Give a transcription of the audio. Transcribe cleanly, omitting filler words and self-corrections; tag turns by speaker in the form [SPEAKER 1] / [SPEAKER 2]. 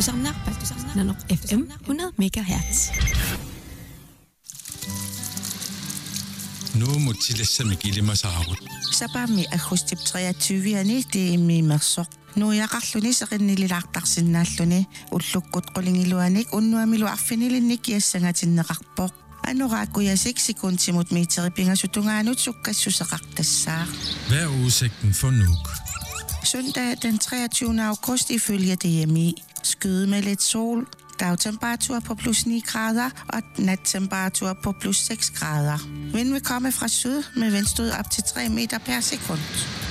[SPEAKER 1] Nanok FM 100 MHz.
[SPEAKER 2] Nu motilessa mikilimasaagut.
[SPEAKER 3] Sapami akustip 23 det er mimersoq. Nu yaqarluni seqinnililaartarsinnaalluni ullukkut qulingiluanik unnuamilu arfinilinnik kiassangatinneqarpoq. Anuraakuyasik sekuntimut meteripingassutungaanut sukkassuseqartassaaq.
[SPEAKER 2] Hvad er udsigten for Nuuk?
[SPEAKER 3] Søndag den 23. august ifølge DMI. Skyde med lidt sol. Dagtemperatur på plus 9 grader og nattemperatur på plus 6 grader. Vind vil komme fra syd med vindstød op til 3 meter per sekund.